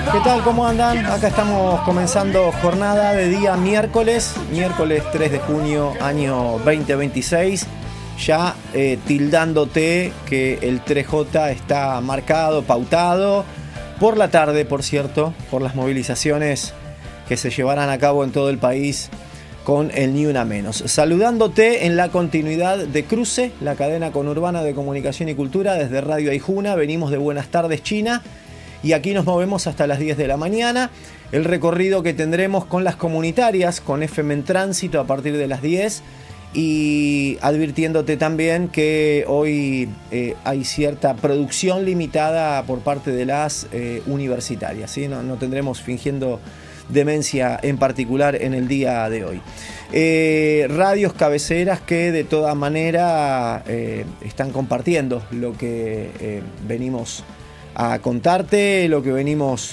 ¿Qué tal? ¿Cómo andan? Acá estamos comenzando jornada de día miércoles 3 de junio, año 2026. Ya tildándote que el 3J está marcado, pautado. Por la tarde, por cierto, por las movilizaciones que se llevarán a cabo en todo el país con el Ni Una Menos. Saludándote en la continuidad de Cruce, la cadena conurbana de comunicación y cultura desde Radio Aijuna. Venimos de Buenas Tardes China y aquí nos movemos hasta las 10 de la mañana. El recorrido que tendremos con las comunitarias, con FM en Tránsito a partir de las 10. Y advirtiéndote también que hoy hay cierta producción limitada por parte de las universitarias, ¿sí? No tendremos Fingiendo Demencia en particular en el día de hoy. Radios cabeceras que de toda manera están compartiendo lo que venimos a contarte, lo que venimos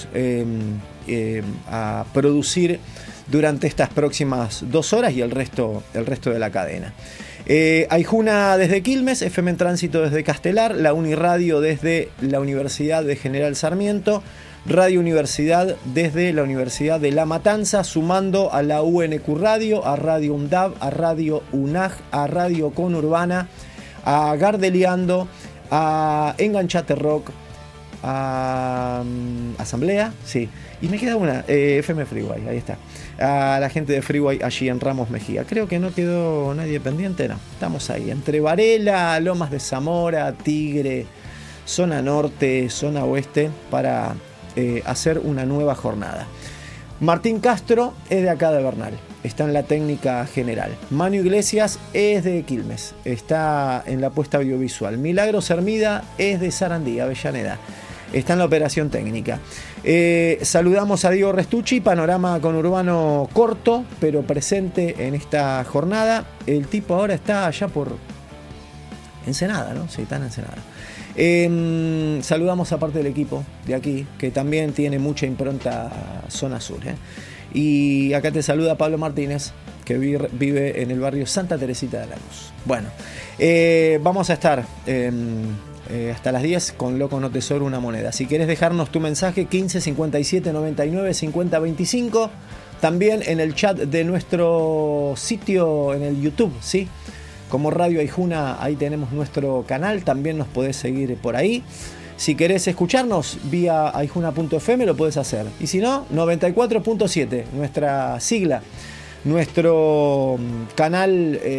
a producir durante estas próximas 2 horas y el resto de la cadena. Aijuna desde Quilmes, FM en Tránsito desde Castelar, la Uniradio desde la Universidad de General Sarmiento, Radio Universidad desde la Universidad de La Matanza, sumando a la UNQ Radio, a Radio UNDAB, a Radio UNAG, a Radio Conurbana, a Gardeliando, a Enganchate Rock, a Asamblea, sí, y me queda una, FM Freeway, ahí está, a la gente de Freeway allí en Ramos Mejía. Creo que no quedó nadie pendiente, no, estamos ahí, entre Varela, Lomas de Zamora, Tigre, zona norte, zona oeste, para hacer una nueva jornada. Martín Castro es de acá de Bernal, está en la técnica general. Manu Iglesias es de Quilmes, está en la puesta audiovisual. Milagros Hermida es de Sarandí, Avellaneda, está en la operación técnica. Saludamos a Diego Restucci, panorama conurbano corto, pero presente en esta jornada. El tipo ahora está allá por Ensenada, ¿no? Sí, está en Ensenada. Saludamos a parte del equipo de aquí, que también tiene mucha impronta zona sur. Y acá te saluda Pablo Martínez, que vive en el barrio Santa Teresita de la Luz. Bueno, vamos a estar hasta las 10 con Loco No Tesoro Una Moneda. Si quieres dejarnos tu mensaje, 15 57 99 50 25. También en el chat de nuestro sitio en el YouTube, ¿sí? Como Radio Aijuna, ahí tenemos nuestro canal, también nos podés seguir por ahí. Si querés escucharnos vía aijuna.fm lo podés hacer. Y si no, 94.7, nuestra sigla, nuestro canal